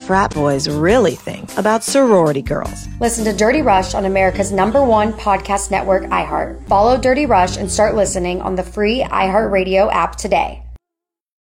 frat boys really think about sorority girls. Listen to Dirty Rush on America's #1 podcast network, iHeart. Follow Dirty Rush and start listening on the free iHeartRadio app today.